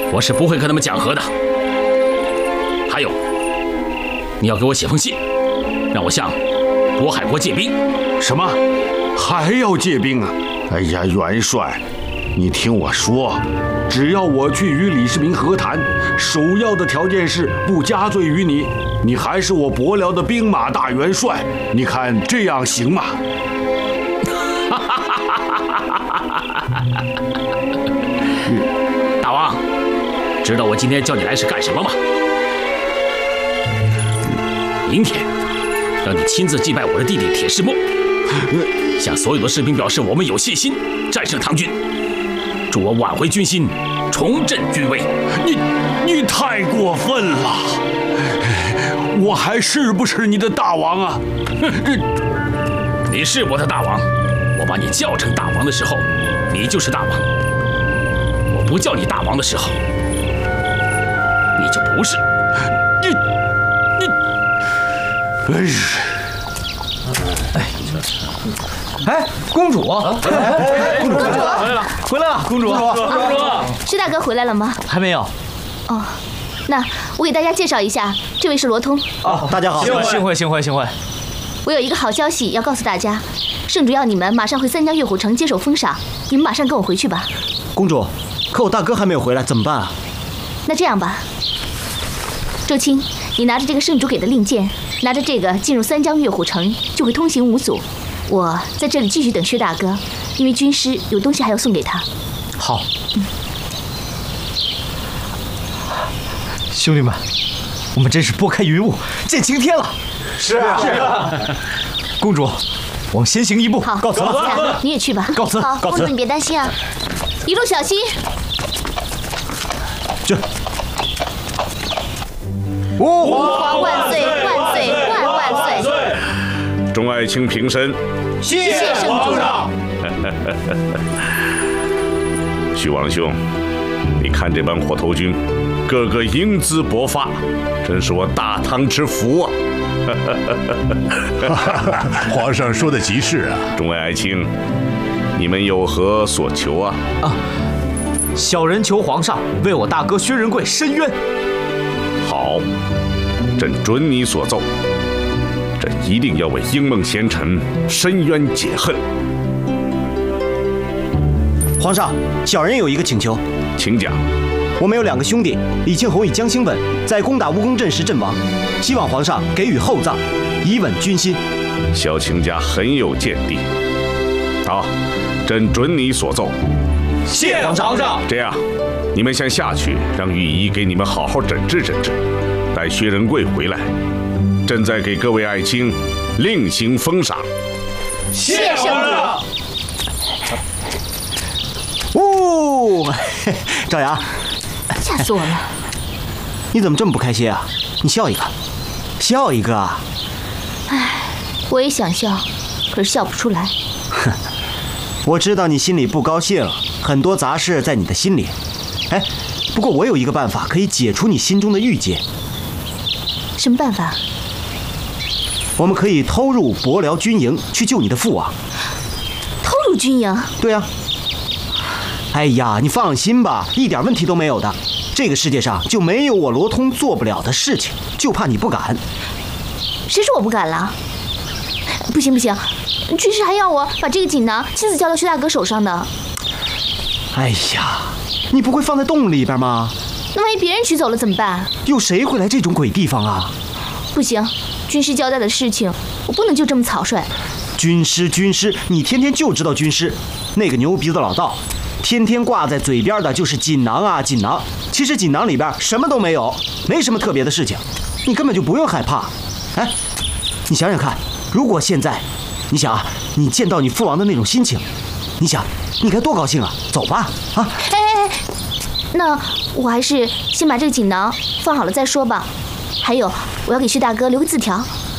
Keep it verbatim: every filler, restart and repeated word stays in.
我是不会跟他们讲和的。还有，你要给我写封信，让我向渤海国借兵。 什么？还要借兵啊？哎呀，元帅，你听我说，只要我去与李世民和谈，首要的条件是不加罪于你，你还是我伯辽的兵马大元帅，你看这样行吗？ 大王，知道我今天叫你来是干什么吗？明天让你亲自祭拜我的弟弟铁师墨，向所有的士兵表示我们有信心战胜唐军，助我挽回军心，重振军威。 你你太过分了！我还是不是你的大王啊？ 你是我的大王，我把你叫成大王的时候，你就是大王；我不叫你大王的时候，你就不是。你你， 哎呀！ 哎，公主，哎，公主，回来了，回来了，公主，公主， 薛大哥回来了吗？ 还没有。 哦，那我给大家介绍一下，这位是罗通。 哦，大家好，幸会，幸会，幸会，幸会。 我有一个好消息要告诉大家，圣主要你们马上回三江月虎城接受封赏，你们马上跟我回去吧。 公主，可我大哥还没有回来，怎么办啊？ 那这样吧，周青，你拿着这个圣主给的令箭，拿着这个进入三江月虎城，就会通行无阻。我在这里继续等薛大哥，因为军师有东西还要送给他。 好。嗯。兄弟们，我们真是拨开云雾见晴天了。 是啊，是啊。 公主，我们先行一步， 好， 告辞了。 你也去吧。 告辞。 好，公主你别担心啊，一路小心。 去。 吾皇万岁万岁万万岁！ 众爱卿平身。 谢谢皇上。 徐王兄，你看这帮火头军，个个英姿勃发，真是我大唐之福啊！ 皇上说的极是啊。 众位爱卿，你们有何所求啊？ 啊，小人求皇上为我大哥薛仁贵伸冤。 好，朕准你所奏。朕一定要为英梦贤臣伸冤解恨。 皇上，小人有一个请求， 请讲。 我们有两个兄弟，李庆侯与江兴文，在攻打蜈蚣阵时阵亡，希望皇上给予厚葬，以稳军心。 小卿家很有见地。好，朕准你所奏。 谢皇上。 这样，你们先下去，让御医给你们好好诊治诊治。待薛仁贵回来，朕再给各位爱卿另行封赏。 谢皇上。 哦，赵阳， 吓死我了！ 你怎么这么不开心啊？你笑一个，笑一个啊！ 唉，我也想笑，可是笑不出来。 哼，我知道你心里不高兴，很多杂事在你的心里。哎，不过我有一个办法可以解除你心中的郁结。 什么办法？ 我们可以偷入伯辽军营去救你的父王。 偷入军营？ 对啊。哎呀，你放心吧，一点问题都没有的。这个世界上就没有我罗通做不了的事情，就怕你不敢。 谁说我不敢了？不行不行，军师还要我把这个锦囊亲自交到薛大哥手上的。 哎呀，你不会放在洞里边吗？ 那万一别人取走了怎么办？ 有谁会来这种鬼地方啊？ 不行，军师交代的事情，我不能就这么草率。 军师军师，你天天就知道军师，那个牛鼻子老道。天天挂在嘴边的就是锦囊啊锦囊，其实锦囊里边什么都没有，没什么特别的事情，你根本就不用害怕。哎，你想想看，如果现在，你想啊，你见到你父王的那种心情，你想你该多高兴啊！走吧，啊！ 哎哎哎，那我还是先把这个锦囊放好了再说吧。还有，我要给薛大哥留个字条，